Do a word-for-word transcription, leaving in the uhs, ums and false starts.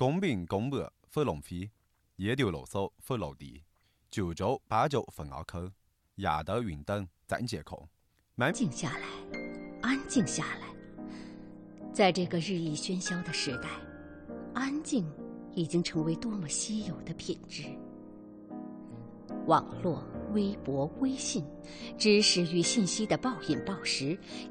公平公正不浪费，夜丢牢骚不漏地，九州八九分拗口，夜到云灯暂解空。 安静下来，安静下来。在这个日益喧嚣的时代，安静已经成为多么稀有的品质。网络、微博、微信，知识与信息的暴饮暴食，